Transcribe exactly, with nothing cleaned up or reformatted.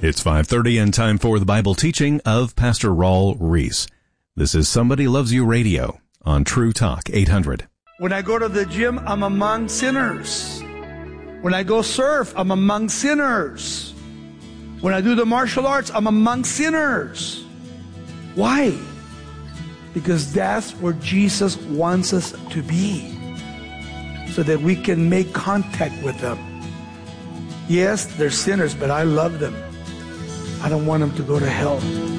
It's five thirty and time for the Bible teaching of Pastor Raul Ries. This is Somebody Loves You Radio on True Talk eight hundred. When I go to the gym, I'm among sinners. When I go surf, I'm among sinners. When I do the martial arts, I'm among sinners. Why? Because that's where Jesus wants us to be, so that we can make contact with them. Yes, they're sinners, but I love them. I don't want them to go to hell.